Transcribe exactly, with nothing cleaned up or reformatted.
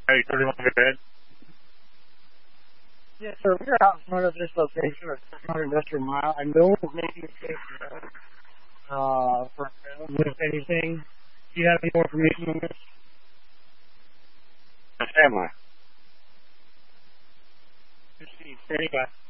Hey, thirty-one, go ahead. Yes, sir. We're out in front of this location, or six hundred Industrial Mile. I know it's making a case uh, for with anything. Do you have any more information on this? Stand by. Just standing by.